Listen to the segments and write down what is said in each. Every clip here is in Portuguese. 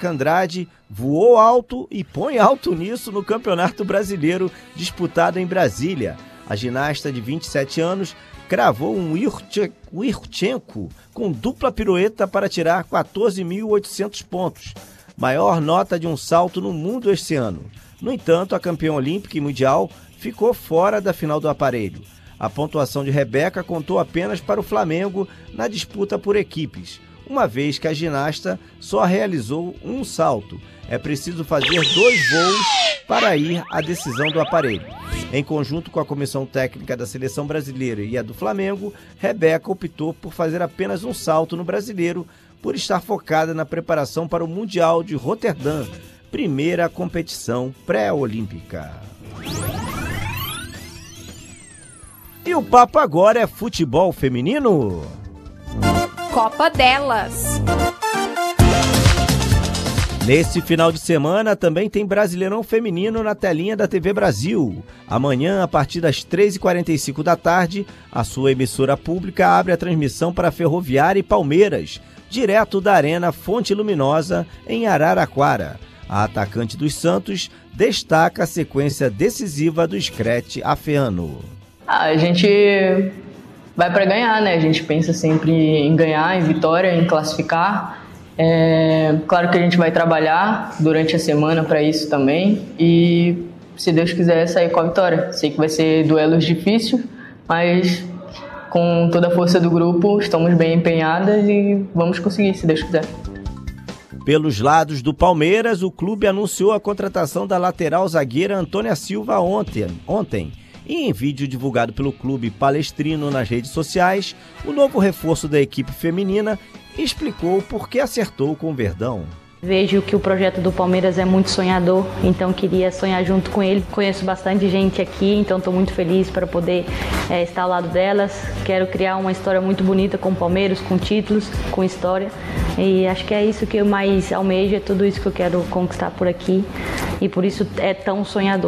Rebeca Andrade voou alto e põe alto nisso no Campeonato Brasileiro disputado em Brasília. A ginasta de 27 anos cravou um Yurchenko com dupla pirueta para tirar 14.800 pontos, maior nota de um salto no mundo este ano. No entanto, a campeã olímpica e mundial ficou fora da final do aparelho. A pontuação de Rebeca contou apenas para o Flamengo na disputa por equipes, uma vez que a ginasta só realizou um salto. É preciso fazer 2 voos para ir à decisão do aparelho. Em conjunto com a comissão técnica da seleção brasileira e a do Flamengo, Rebeca optou por fazer apenas um salto no brasileiro, por estar focada na preparação para o Mundial de Roterdã, primeira competição pré-olímpica. E o papo agora é futebol feminino? Copa delas. Nesse final de semana também tem Brasileirão Feminino na telinha da TV Brasil. Amanhã, a partir das 3h45 da tarde, a sua emissora pública abre a transmissão para Ferroviária e Palmeiras, direto da Arena Fonte Luminosa, em Araraquara. A atacante dos Santos destaca a sequência decisiva do Screte Afeano. A gente vai para ganhar, né? A gente pensa sempre em ganhar, em vitória, em classificar. Claro que a gente vai trabalhar durante a semana para isso também e, se Deus quiser, sair com a vitória. Sei que vai ser duelos difíceis, mas com toda a força do grupo estamos bem empenhadas e vamos conseguir, se Deus quiser. Pelos lados do Palmeiras, o clube anunciou a contratação da lateral zagueira Antônia Silva ontem. E em vídeo divulgado pelo clube palestrino nas redes sociais, o novo reforço da equipe feminina explicou por que acertou com o Verdão. Vejo que o projeto do Palmeiras é muito sonhador, então queria sonhar junto com ele. Conheço bastante gente aqui, então estou muito feliz para poder estar ao lado delas. Quero criar uma história muito bonita com o Palmeiras, com títulos, com história. E acho que é isso que eu mais almejo, é tudo isso que eu quero conquistar por aqui. E por isso é tão sonhador.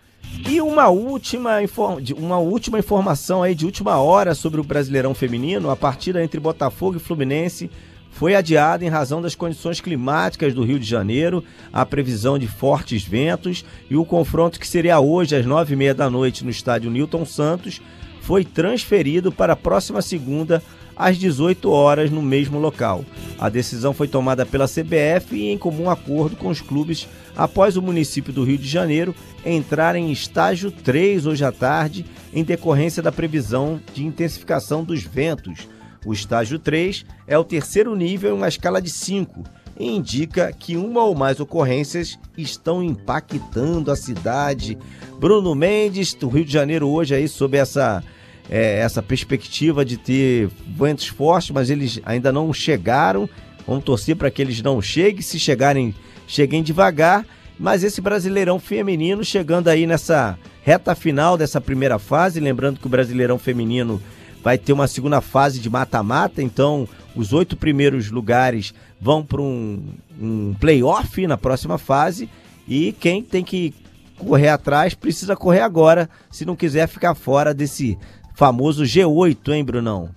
E uma última informação aí de última hora sobre o Brasileirão Feminino. A partida entre Botafogo e Fluminense foi adiada em razão das condições climáticas do Rio de Janeiro, a previsão de fortes ventos e o confronto que seria hoje às 9h30 da noite no estádio Newton Santos foi transferido para a próxima segunda às 18 horas no mesmo local. A decisão foi tomada pela CBF e em comum acordo com os clubes após o município do Rio de Janeiro entrar em estágio 3 hoje à tarde em decorrência da previsão de intensificação dos ventos. O estágio 3 é o terceiro nível em uma escala de 5 e indica que uma ou mais ocorrências estão impactando a cidade. Bruno Mendes, do Rio de Janeiro, hoje aí sob essa perspectiva de ter ventos fortes, mas eles ainda não chegaram. Vamos torcer para que eles não cheguem, se chegarem, cheguem devagar. Mas esse Brasileirão Feminino chegando aí nessa reta final dessa primeira fase, lembrando que o Brasileirão Feminino vai ter uma segunda fase de mata-mata, então os 8 primeiros lugares vão para um play-off na próxima fase e quem tem que correr atrás precisa correr agora, se não quiser ficar fora desse famoso G8, hein, Brunão?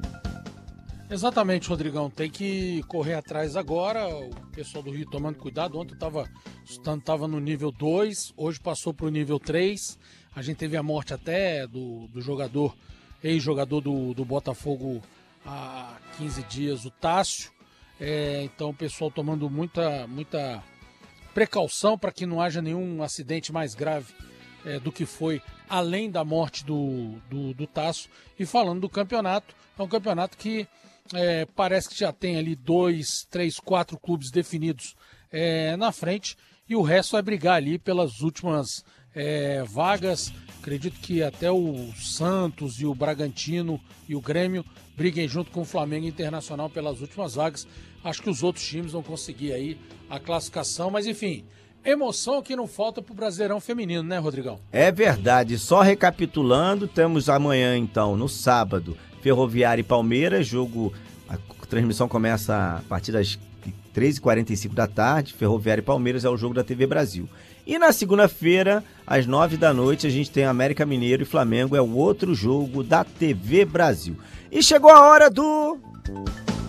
Exatamente, Rodrigão. Tem que correr atrás agora. O pessoal do Rio tomando cuidado. Ontem estava no nível 2, hoje passou para o nível 3. A gente teve a morte até do jogador, ex-jogador do Botafogo há 15 dias, o Tássio. Então o pessoal tomando muita precaução para que não haja nenhum acidente mais grave do que foi, além da morte do Tássio. E falando do campeonato, é um campeonato que parece que já tem ali 2, 3, 4 clubes definidos na frente e o resto vai brigar ali pelas últimas vagas. Acredito que até o Santos e o Bragantino e o Grêmio briguem junto com o Flamengo Internacional pelas últimas vagas. Acho que os outros times vão conseguir aí a classificação, mas enfim, emoção que não falta pro Brasileirão Feminino, né, Rodrigão? É verdade. Só recapitulando, temos amanhã então, no sábado, Ferroviária e Palmeiras, a transmissão começa a partir das 13h45 da tarde, Ferroviária e Palmeiras é o jogo da TV Brasil. E na segunda-feira, às 9 da noite, a gente tem América Mineiro e Flamengo, é o outro jogo da TV Brasil. E chegou a hora do